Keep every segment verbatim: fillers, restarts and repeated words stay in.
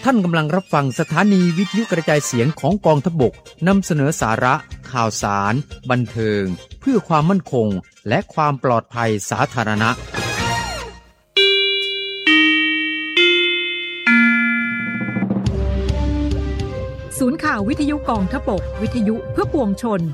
ท่านกำลังรับฟังสถานีวิทยุกระจายเสียงของกองทัพบกนำเสนอสาระข่าวสารบันเทิงเพื่อความมั่นคงและความปลอดภัยสาธารณะศูนย์ข่าววิทยุกองทัพบกวิทยุเพื่อปวงชน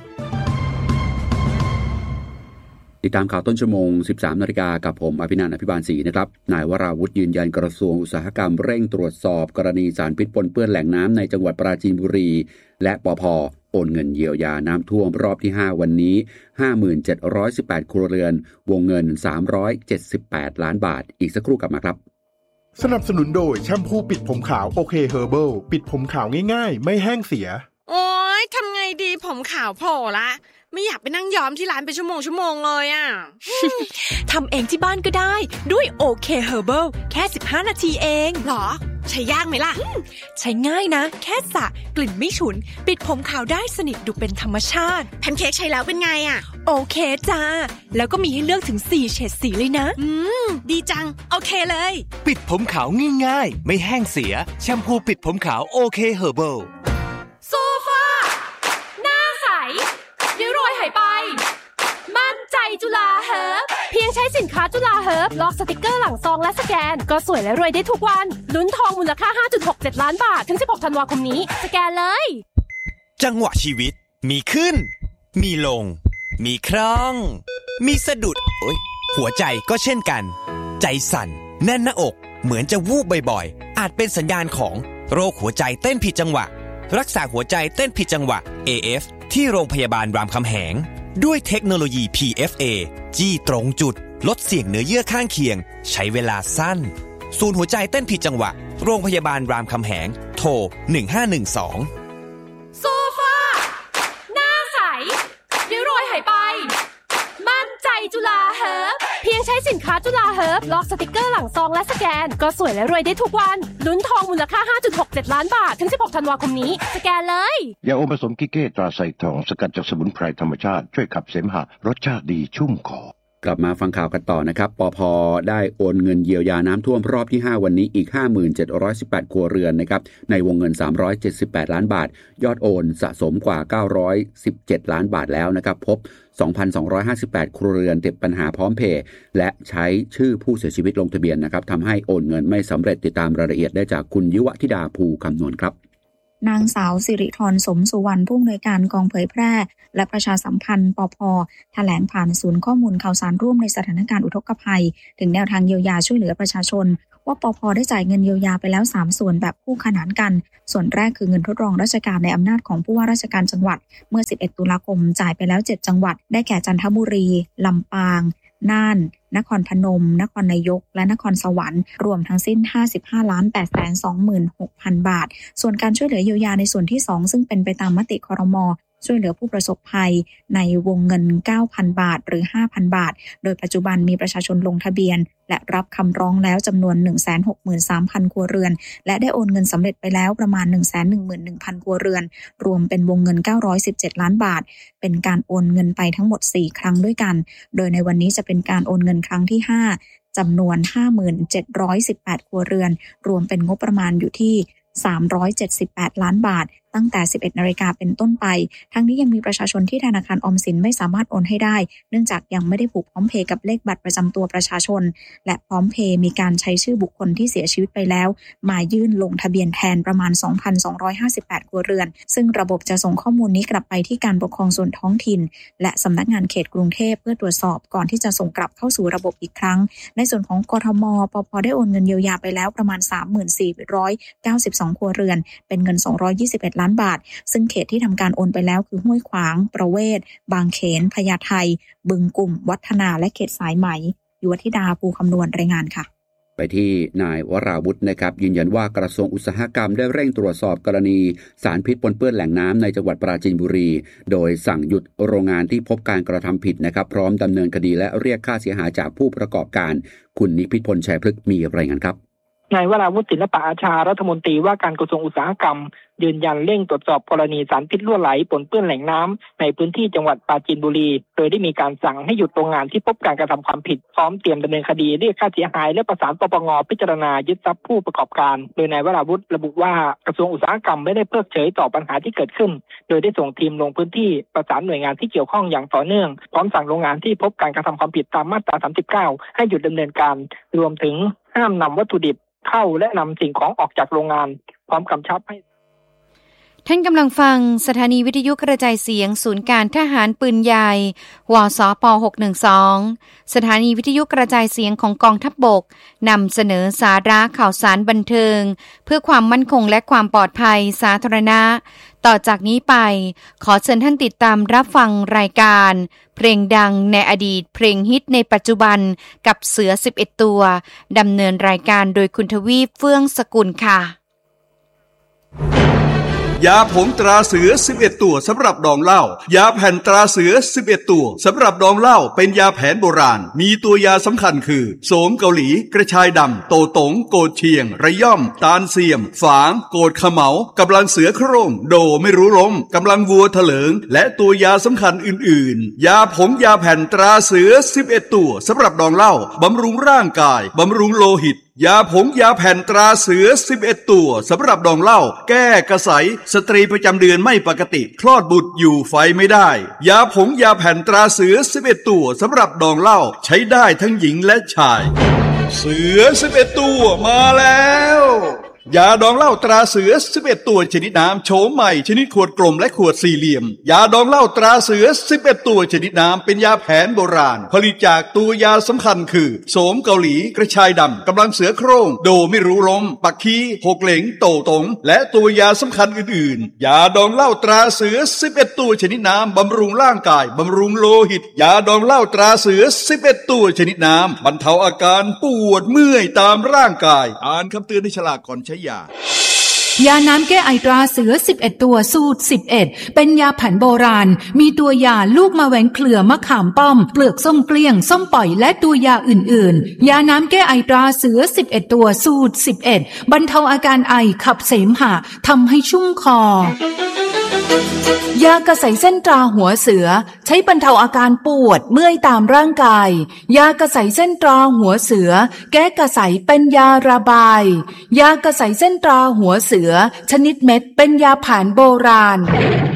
ติดตามข่าวต้นชั่วโมง สิบสามนาฬิกากับผมอภินันท์ อภิบาลศรีนะครับนายวราวุธยืนยันกระทรวงอุตสาหกรรมเร่งตรวจสอบกรณีสารพิษปนเปื้อนแหล่งน้ำในจังหวัดปราจีนบุรีและปภ.โอนเงินเยียวยาน้ำท่วมรอบที่ห้าวันนี้ ห้าหมื่นเจ็ดร้อยสิบแปด ครัวเรือนวงเงินสามร้อยเจ็ดสิบแปดล้านบาทอีกสักครู่กลับมาครับสนับสนุนโดยแชมพูปิดผมขาวโอเคเฮอร์เบิลปิดผมขาวง่ายๆไม่แห้งเสียโอ๊ยทำไงดีผมขาวโผล่ละไม่อยากไปนั่งย้อมที่ร้านเป็นชั่วโมงชั่วโมงเลยอ่ะทำเองที่บ้านก็ได้ด้วยโอเคเฮอร์เบิลแค่สิบห้านาทีเองหรอใช้ยากไหมล่ะใช้ง่ายนะแค่สระกลิ่นไม่ฉุนปิดผมขาวได้สนิทดูเป็นธรรมชาติแพนเค้กใช้แล้วเป็นไงอ่ะโอเคจ้าแล้วก็มีให้เลือกถึงสี่เฉดสีเลยนะอืมดีจังโอเคเลยปิดผมขาวง่ายๆไม่แห้งเสียแชมพูปิดผมขาวโอเคเฮอร์เบิลโซฟาหน้าใสริ้วรอยหายไปมั่นใจจุฬาเฮิร์บเพียงใช้สินค้าจุฬาเฮิร์บล็อกสติกเกอร์หลังซองและสแกนก็สวยและรวยได้ทุกวันลุ้นทองมูลค่า ห้าจุดหกเจ็ด ล้านบาทถึงสิบหกธันวาคมนี้สแกนเลยจังหวะชีวิตมีขึ้นมีลงมีคล่องมีสะดุดโอ๊ยหัวใจก็เช่นกันใจสั่นแน่นหน้าอกเหมือนจะวูบบ่อยๆอาจเป็นสัญญาณของโรคหัวใจเต้นผิดจังหวะรักษาหัวใจเต้นผิดจังหวะ เอ เอฟ ที่โรงพยาบาลรามคำแหงด้วยเทคโนโลยี พี เอฟ เอ จี้ตรงจุดลดเสี่ยงเนื้อเยื่อข้างเคียงใช้เวลาสั้นศูนย์หัวใจเต้นผิดจังหวะโรงพยาบาลรามคำแหงโทรหนึ่งห้าหนึ่งสองโซฟาหน้าใสริ้วรอยหายไปมั่นใจจุฬาเฮิร์บเพียงใช้สินค้าจุฬาเฮิร์บล็อกสติกเกอร์หลังซองและสแกนก็สวยและรวยได้ทุกวันลุ้นทองมูลค่า ห้าจุดหกเจ็ด ล้านบาทถึงสิบหกธันวาคมนี้สแกนเลยยาอมผสมกิเก้ตราไซทองสกัดจากสมุนไพรธรรมชาติช่วยขับเสมหะรสชาติดีชุ่มคอกลับมาฟังข่าวกันต่อนะครับปภ.ได้โอนเงินเยียวยาน้ำท่วมรอบที่ห้าวันนี้อีก ห้าหมื่นเจ็ดร้อยสิบแปด ครัวเรือนนะครับในวงเงินสามร้อยเจ็ดสิบแปดล้านบาทยอดโอนสะสมกว่าเก้าร้อยสิบเจ็ดล้านบาทแล้วนะครับพบ สองพันสองร้อยห้าสิบแปด ครัวเรือนติดปัญหาพร้อมเพย์และใช้ชื่อผู้เสียชีวิตลงทะเบียนนะครับทำให้โอนเงินไม่สำเร็จติดตามรายละเอียดได้จากคุณยุวธิดาภูคำนวณครับนางสาวสิริธรสมสุวรรณผู้อำนวยการกองเผยแพร่และประชาสัมพันธ์ปภ.แถลงผ่านศูนย์ข้อมูลข่าวสารร่วมในสถานการณ์อุทกภัยถึงแนวทางเยียวยาช่วยเหลือประชาชนว่าปภ.ได้จ่ายเงินเยียวยาไปแล้วสามส่วนแบบคู่ขนานกันส่วนแรกคือเงินทดลองราชการในอำนาจของผู้ว่าราชการจังหวัดเมื่อสิบเอ็ดตุลาคมจ่ายไปแล้วเจ็ดจังหวัดได้แก่จันทบุรีลำปางน่านนครพนมนครนายกและนครสวรรค์รวมทั้งสิ้น ห้าสิบห้าล้านแปดแสนสองหมื่นหกพัน บาทส่วนการช่วยเหลือเยียวยาในส่วนที่สองซึ่งเป็นไปตามมติครม.ช่วยเหลือผู้ประสบภัยในวงเงิน เก้าพัน บาทหรือ ห้าพัน บาทโดยปัจจุบันมีประชาชนลงทะเบียนและรับคำร้องแล้วจำนวน หนึ่งแสนหกหมื่นสามพัน ครัวเรือนและได้โอนเงินสำเร็จไปแล้วประมาณ หนึ่งแสนหนึ่งหมื่นหนึ่งพัน ครัวเรือนรวมเป็นวงเงินเก้าร้อยสิบเจ็ดล้านบาทเป็นการโอนเงินไปทั้งหมดสี่ครั้งด้วยกันโดยในวันนี้จะเป็นการโอนเงินครั้งที่ห้าจำนวน ห้าหมื่นเจ็ดร้อยสิบแปด ครัวเรือนรวมเป็นงบประมาณอยู่ที่สามร้อยเจ็ดสิบแปดล้านบาทตั้งแต่ สิบเอ็ดนาฬิกาเป็นต้นไปทั้งนี้ยังมีประชาชนที่ธนาคารออมสินไม่สามารถโอนให้ได้เนื่องจากยังไม่ได้ผูกพร้อมเพย์กับเลขบัตรประจำตัวประชาชนและพร้อมเพย์มีการใช้ชื่อบุคคลที่เสียชีวิตไปแล้วมายื่นลงทะเบียนแทนประมาณ สองพันสองร้อยห้าสิบแปด ครัวเรือนซึ่งระบบจะส่งข้อมูลนี้กลับไปที่การปกครองส่วนท้องถิ่นและสำนักงานเขตกรุงเทพเพื่อตรวจสอบก่อนที่จะส่งกลับเข้าสู่ระบบอีกครั้งในส่วนของกทม.ปภ.ได้โอนเงินเยียวยาไปแล้วประมาณ สามหมื่นสี่ร้อยเก้าสิบสอง ครัวเรือนเป็นเงินสองร้อยยี่สิบเอ็ดล้านบาทซึ่งเขตที่ทำการโอนไปแล้วคือห้วยขวางประเวศบางเขนพญาไทบึงกุ่มวัฒนาและเขตสายไหมยุวธิดาภูคำนวณรายงานค่ะไปที่นายวราวุธนะครับยืนยันว่ากระทรวงอุตสาหกรรมได้เร่งตรวจสอบกรณีสารพิษปนเปื้อนแหล่งน้ำในจังหวัดปราจีนบุรีโดยสั่งหยุดโรงงานที่พบการกระทำผิดนะครับพร้อมดำเนินคดีและเรียกค่าเสียหายจากผู้ประกอบการคุณนิพิษพลชัยพฤกษ์มีรายงานครับนายวราวุฒิศิลปะอาชารัฐมนตรีว่าการกระทรวงอุตสาหกรรมยืนยันเร่งตรวจสอบกรณีสารพิษรั่วไหลปนเปื้อนแหล่งน้ำในพื้นที่จังหวัดปราจีนบุรีโดยได้มีการสั่งให้หยุดโรงงานที่พบการกระทำความผิดพร้อมเตรียมดำเนินคดีเรียกค่าเสียหายและประสานปปงพิจารณายึดทรัพย์ผู้ประกอบการโดยนายวราวุฒิระบุว่ากระทรวงอุตสาหกรรมไม่ได้เพิกเฉยต่อปัญหาที่เกิดขึ้นโดยได้ส่งทีมลงพื้นที่ประสานหน่วยงานที่เกี่ยวข้องอย่างต่อเนื่องพร้อมสั่งโรงงานที่พบการกระทำความผิดตามมาตราสามสิบเก้าให้หยุดดำเนินการรวมถึงห้ามนำวัตถุดิบเข้าและนำสิ่งของออกจากโรงงานพร้อมกำชับให้ท่านกำลังฟังสถานีวิทยุกระจายเสียงศูนย์การทหารปืนใหญ่วสปหกหนึ่งสองสถานีวิทยุกระจายเสียงของกองทัพบกนำเสนอสาระข่าวสารบันเทิงเพื่อความมั่นคงและความปลอดภัยสาธารณะต่อจากนี้ไปขอเชิญท่านติดตามรับฟังรายการเพลงดังในอดีตเพลงฮิตในปัจจุบันกับเสือสิบเอ็ดตัวดำเนินรายการโดยคุณทวีปเฟื่องสกุลค่ะยาผงตราเสือสิบเอ็ดตัวสำหรับดองเหล้ายาแผ่นตราเสือสิบเอ็ดตัวสำหรับดองเหล้าเป็นยาแผนโบราณมีตัวยาสำคัญคือโสมเกาหลีกระชายดำโตตงโกดเชียงระย่อมตาลเสียมฝางโกดขะเหมากำลังเสือโคร่งโดไม่รู้ล้มกำลังวัวเถลิงและตัวยาสำคัญอื่นๆยาผงยาแผ่นตราเสือสิบเอ็ดตัวสำหรับดองเหล้าบำรุงร่างกายบำรุงโลหิตยาผงยาแผ่นตราเสือสิบเอ็ดตัวสำหรับดองเหล้าแก้กระสายสตรีประจำเดือนไม่ปกติคลอดบุตรอยู่ไฟไม่ได้ยาผงยาแผ่นตราเสือสิบเอ็ดตัวสำหรับดองเหล้าใช้ได้ทั้งหญิงและชายเสือสิบเอ็ดตัวมาแล้วยาดองเหล้าตราเสือสิบเอ็ดตัวชนิดน้ำโฉมใหม่ชนิดขวดกลมและขวดสี่เหลี่ยมยาดองเหล้าตราเสือสิบเอ็ดตัวชนิดน้ำเป็นยาแผนโบราณผลิตจากตัวยาสำคัญคือโสมเกาหลีกระชายดำกำลังเสือโคร่งโดไม่รู้ล้มปักคีหกเหลงโตตงและตัวยาสำคัญอื่นๆยาดองเหล้าตราเสือสิบเอ็ดตัวชนิดน้ำบำรุงร่างกายบำรุงโลหิตยาดองเหล้าตราเสือสิบเอ็ดตัวชนิดน้ำบรรเทาอาการปวดเมื่อยตามร่างกายอ่านคำเตือนในฉลากก่อนใช้ยายาน้ำแก้ไอตราเสือสิบเอ็ดตัวสูตรสิบเอ็ดเป็นยาแผนโบราณมีตัวยาลูกมะแหวงเครือมะขามป้อมเปลือกส้มเกลี้ยงส้มปล่อยและตัวยาอื่นๆยาน้ำแก้ไอตราเสือสิบเอ็ดตัวสูตรสิบเอ็ดบรรเทาอาการไอขับเสมหะทำให้ชุ่มคอยากระใสเส้นตราหัวเสือใช้บรรเทาอาการปวดเมื่อยตามร่างกายยากระใสเส้นตราหัวเสือแก้กระใสเป็นยาระบายยากระใสเส้นตราหัวเสือชนิดเม็ดเป็นยาแผนโบราณ